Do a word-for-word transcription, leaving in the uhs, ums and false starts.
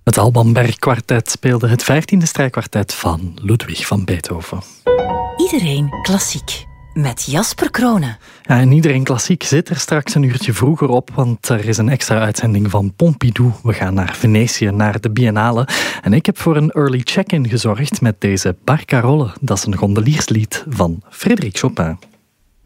Het Alban Berg-kwartet speelde het vijftiende strijkkwartet van Ludwig van Beethoven. Iedereen klassiek. Met Jasper Kronen. Ja, en Iedereen klassiek zit er straks een uurtje vroeger op, want er is een extra uitzending van Pompidou. We gaan naar Venetië, naar de Biennale. En ik heb voor een early check-in gezorgd met deze Barcarolle. Dat is een gondolierslied van Frédéric Chopin.